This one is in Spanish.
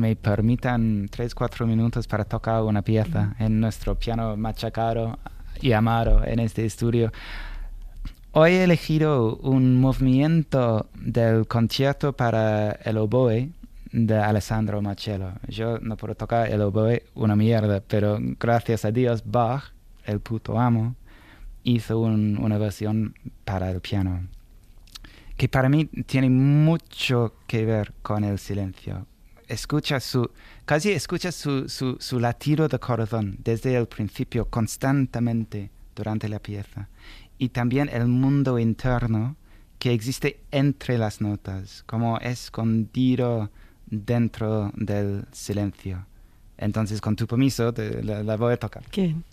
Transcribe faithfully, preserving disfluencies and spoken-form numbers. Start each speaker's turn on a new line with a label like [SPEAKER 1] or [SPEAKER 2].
[SPEAKER 1] me permitan tres, cuatro minutos para tocar una pieza en nuestro piano machacado y amado en este estudio. Hoy he elegido un movimiento del concierto para el oboe de Alessandro Marcello. Yo no puedo tocar el oboe una mierda, pero gracias a Dios Bach, el puto amo, hizo un, una versión para el piano que para mí tiene mucho que ver con el silencio. Escucha su, casi escucha su, su, su latido de corazón desde el principio, constantemente durante la pieza. Y también el mundo interno que existe entre las notas, como escondido dentro del silencio. Entonces, con tu permiso, te, la, la voy a tocar.
[SPEAKER 2] כן.